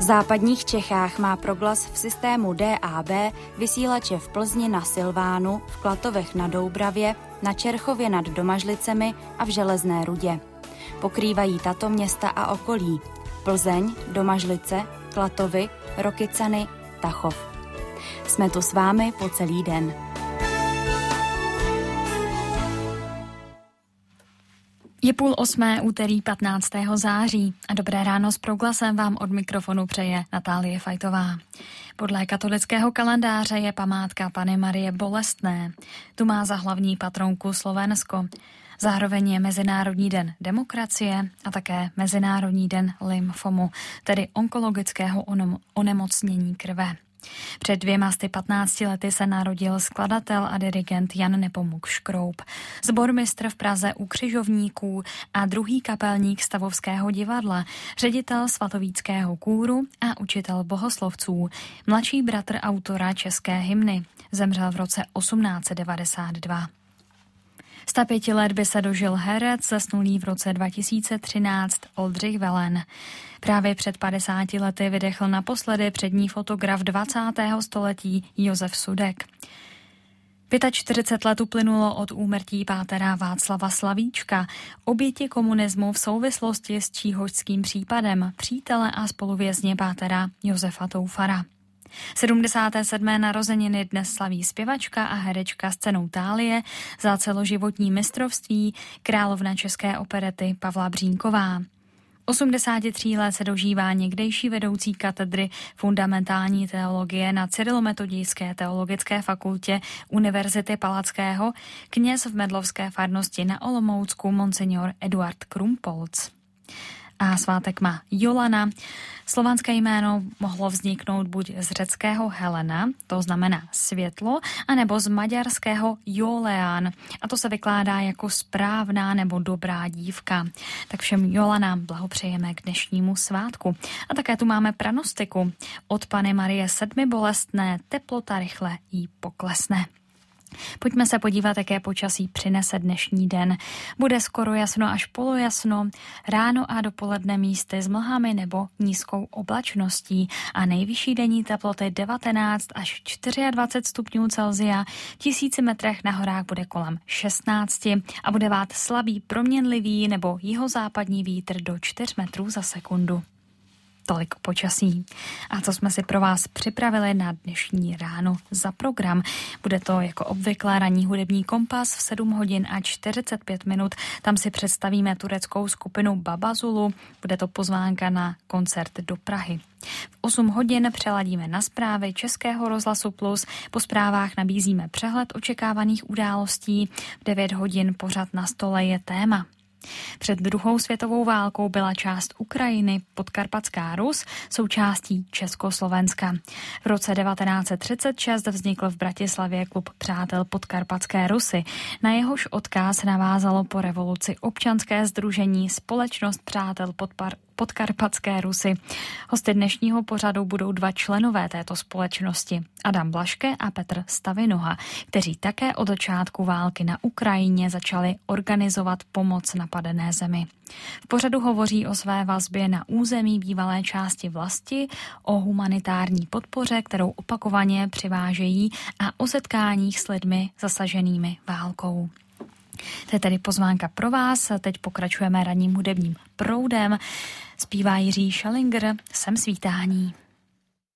V západních Čechách má Proglas v systému DAB vysílače v Plzni na Silvánu, v Klatovech na Doubravě, na Čerchově nad Domažlicemi a v Železné Rudě. Pokrývají tato města a okolí: Plzeň, Domažlice, Klatovy, Rokycany, Tachov. Jsme tu s vámi po celý den. Je 7:30, úterý 15. září a dobré ráno s Proglasem vám od mikrofonu přeje Natálie Fajtová. Podle katolického kalendáře je památka Panny Marie Bolestné. Tu má za hlavní patronku Slovensko. Zároveň je Mezinárodní den demokracie a také Mezinárodní den lymfomu, tedy onkologického onemocnění krve. Před 215 lety se narodil skladatel a dirigent Jan Nepomuk Škroup, sbormistr v Praze u Křižovníků a druhý kapelník Stavovského divadla, ředitel svatovíckého kůru a učitel bohoslovců, mladší bratr autora české hymny. Zemřel v roce 1892. 105 let by se dožil herec zesnulý v roce 2013 Oldřich Velen. Právě před 50 lety vydechl naposledy přední fotograf 20. století Josef Sudek. 45 let uplynulo od úmrtí pátera Václava Slavíčka, oběti komunismu v souvislosti s číhořským případem, přítele a spoluvězně pátera Josefa Toufara. 77. narozeniny dnes slaví zpěvačka a herečka s cenou Thálie za celoživotní mistrovství, královna české operety Pavla Břínková. 83 let se dožívá někdejší vedoucí katedry fundamentální teologie na Cyrilometodějské teologické fakultě Univerzity Palackého, kněz v Medlovské farnosti na Olomoucku monsignor Eduard Krumpolc. A svátek má Jolana. Slovanské jméno mohlo vzniknout buď z řeckého Helena, to znamená světlo, anebo z maďarského Joleán, a to se vykládá jako správná nebo dobrá dívka. Tak všem Jolanám blahopřejeme k dnešnímu svátku. A také tu máme pranostiku. Od Panny Marie Sedmibolestné teplota rychle jí poklesne. Pojďme se podívat, jaké počasí přinese dnešní den. Bude skoro jasno až polojasno, ráno a dopoledne místy s mlhami nebo nízkou oblačností a nejvyšší denní teploty 19 až 24 stupňů Celsia, 1000 metrech na horách bude kolem 16 a bude vát slabý proměnlivý nebo jihozápadní vítr do 4 metrů za sekundu. Tolik počasí. A co jsme si pro vás připravili na dnešní ráno za program? Bude to jako obvykle ranní hudební kompas v 7 hodin a 45 minut. Tam si představíme tureckou skupinu Babazulu. Bude to pozvánka na koncert do Prahy. V 8 hodin přeladíme na zprávy Českého rozhlasu Plus. Po zprávách nabízíme přehled očekávaných událostí. V 9 hodin pořad Na stole je téma. Před druhou světovou válkou byla část Ukrajiny, Podkarpatská Rus, součástí Československa. V roce 1936 vznikl v Bratislavě klub Přátel Podkarpatské Rusy. Na jehož odkaz navázalo po revoluci občanské sdružení Společnost Přátel Podkarpatské Rusy. Hosty dnešního pořadu budou 2 členové této společnosti, Adam Blaške a Petr Stavinoha, kteří také od začátku války na Ukrajině začali organizovat pomoc napadené zemi. V pořadu hovoří o své vazbě na území bývalé části vlasti, o humanitární podpoře, kterou opakovaně přivážejí, a o setkáních s lidmi zasaženými válkou. To je tedy pozvánka pro vás. Teď pokračujeme ranním hudebním proudem. Zpívá Jiří Schellinger, Jsem svítání.